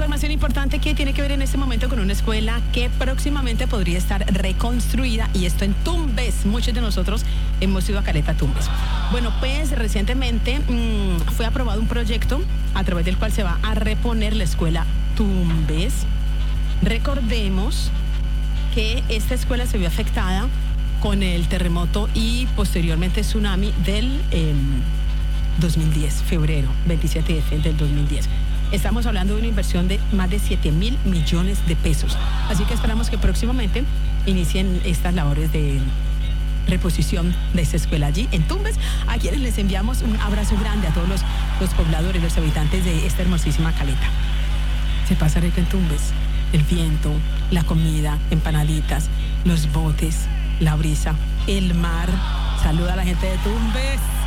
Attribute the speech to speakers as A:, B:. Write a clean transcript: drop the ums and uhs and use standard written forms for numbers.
A: Información importante que tiene que ver en este momento con una escuela que próximamente podría estar reconstruida, y esto en Tumbes. Muchos de nosotros hemos ido a Caleta Tumbes. Bueno, pues recientemente fue aprobado un proyecto a través del cual se va a reponer la escuela Tumbes. Recordemos que esta escuela se vio afectada con el terremoto y posteriormente tsunami del 2010, febrero 27 del 2010. Estamos hablando de una inversión de más de 7.000 millones de pesos. Así que esperamos que próximamente inicien estas labores de reposición de esta escuela allí en Tumbes, a quienes les enviamos un abrazo grande a todos los pobladores, los habitantes de esta hermosísima caleta. Se pasa rico en Tumbes. El viento, la comida, empanaditas, los botes, la brisa, el mar. Saluda a la gente de Tumbes.